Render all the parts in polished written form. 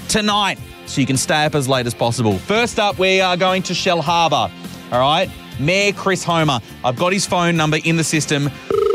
tonight so you can stay up as late as possible. First up, we are going to Shellharbour. All right? Mayor Chris Homer. I've got his phone number in the system.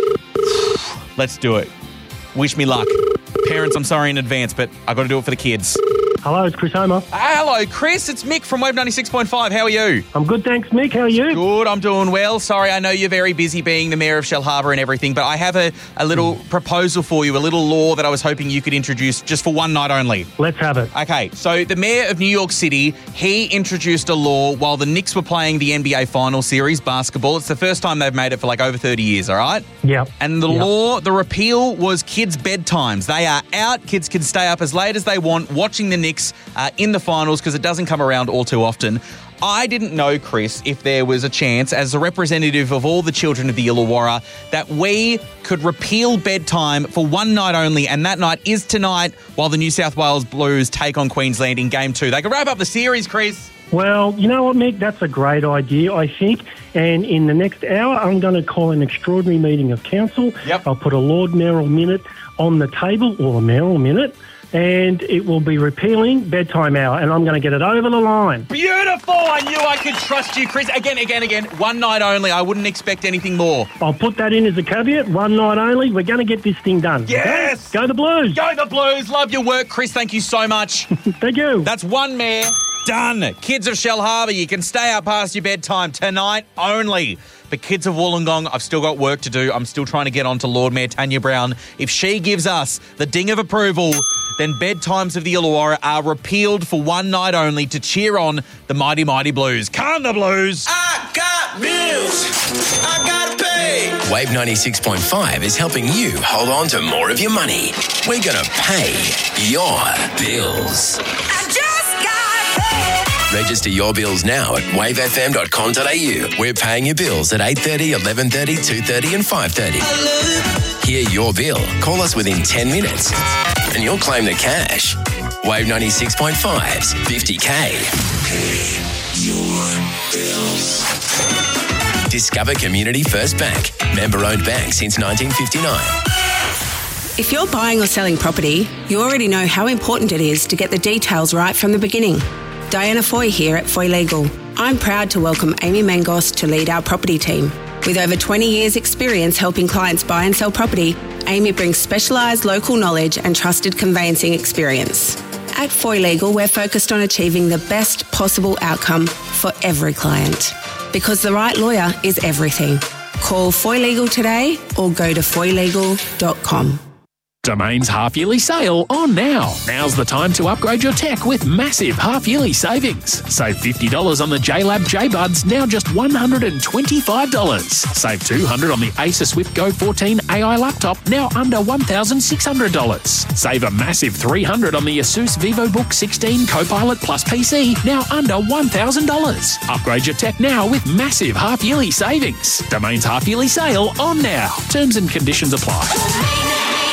Let's do it. Wish me luck. Parents, I'm sorry in advance, but I've got to do it for the kids. Hello, it's Chris Homer. Hello, Chris. It's Mick from Wave 96.5. How are you? I'm good, thanks, Mick. How are you? Good, I'm doing well. Sorry, I know you're very busy being the Mayor of Shellharbour and everything, but I have a little proposal for you, a little law that I was hoping you could introduce just for one night only. Let's have it. Okay, so the Mayor of New York City, he introduced a law while the Knicks were playing the NBA Final Series basketball. It's the first time they've made it for like over 30 years, all right? Yep. And the law, the repeal was kids' bedtimes. They are out. Kids can stay up as late as they want watching the Knicks in the finals because it doesn't come around all too often. I didn't know, Chris, if there was a chance, as a representative of all the children of the Illawarra, that we could repeal bedtime for one night only, and that night is tonight while the New South Wales Blues take on Queensland in Game 2. They can wrap up the series, Chris. Well, you know what, Mick? That's a great idea, I think. And in the next hour, I'm going to call an extraordinary meeting of council. Yep. I'll put a Lord Mayoral Minute on the table, or a Mayoral Minute, and it will be repealing bedtime hour, and I'm going to get it over the line. Beautiful! I knew I could trust you, Chris. Again. One night only. I wouldn't expect anything more. I'll put that in as a caveat. One night only. We're going to get this thing done. Yes! Okay? Go the Blues! Go the Blues! Love your work, Chris. Thank you so much. Thank you. That's one mayor. Done. Kids of Shellharbour, you can stay out past your bedtime tonight only. But kids of Wollongong, I've still got work to do. I'm still trying to get on to Lord Mayor Tanya Brown. If she gives us the ding of approval, then bedtimes of the Illawarra are repealed for one night only to cheer on the mighty, mighty Blues. Come the Blues! I got bills. I gotta pay. Wave 96.5 is helping you hold on to more of your money. We're gonna pay your bills. I just got paid. Register your bills now at wavefm.com.au. We're paying your bills at 8:30, 11:30, 2:30 and 5:30. Hear your bill. Call us within 10 minutes and you'll claim the cash. Wave 96.5's 50K. Discover Community First Bank. Member-owned bank since 1959. If you're buying or selling property, you already know how important it is to get the details right from the beginning. Diana Foy here at Foy Legal. I'm proud to welcome Amy Mangos to lead our property team. With over 20 years' experience helping clients buy and sell property, Amy brings specialised local knowledge and trusted conveyancing experience. At Foy Legal, we're focused on achieving the best possible outcome for every client. Because the right lawyer is everything. Call Foy Legal today or go to foylegal.com. Domain's half-yearly sale on now. Now's the time to upgrade your tech with massive half-yearly savings. Save $50 on the JLab JBuds, now just $125. Save $200 on the Acer Swift Go 14 AI laptop, now under $1,600. Save a massive $300 on the Asus VivoBook 16 Copilot Plus PC, now under $1,000. Upgrade your tech now with massive half-yearly savings. Domain's half-yearly sale on now. Terms and conditions apply.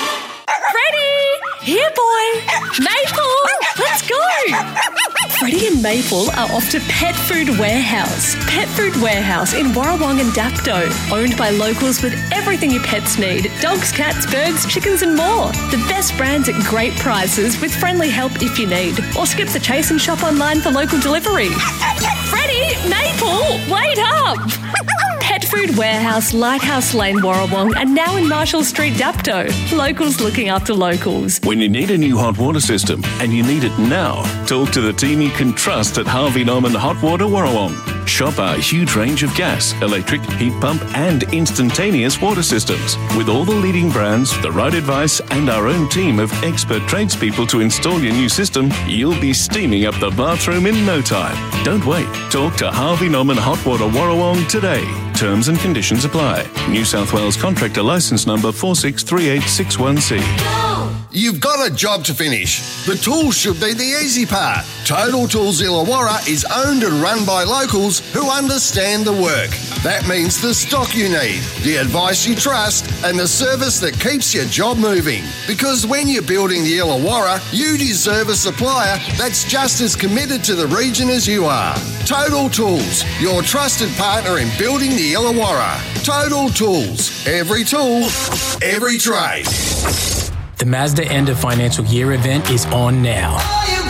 Here, boy. Maple, let's go. Freddie and Maple are off to Pet Food Warehouse. Pet Food Warehouse in Warrawong and Dapto. Owned by locals with everything your pets need. Dogs, cats, birds, chickens and more. The best brands at great prices with friendly help if you need. Or skip the chase and shop online for local delivery. Freddie, Maple, wait up. Pet Food Warehouse, Lighthouse Lane, Warrawong, and now in Marshall Street, Dapto. Locals looking after locals. When you need a new hot water system and you need it now, talk to the team you can trust at Harvey Norman Hot Water Warrawong. Shop our huge range of gas, electric, heat pump and instantaneous water systems. With all the leading brands, the right advice and our own team of expert tradespeople to install your new system, you'll be steaming up the bathroom in no time. Don't wait. Talk to Harvey Norman Hot Water Warrawong today. Terms and conditions apply. New South Wales Contractor Licence Number 463861C. You've got a job to finish. The tools should be the easy part. Total Tools Illawarra is owned and run by locals who understand the work. That means the stock you need, the advice you trust, and the service that keeps your job moving. Because when you're building the Illawarra, you deserve a supplier that's just as committed to the region as you are. Total Tools, your trusted partner in building the Illawarra. Total Tools, every tool, every trade. The Mazda End of Financial Year event is on now.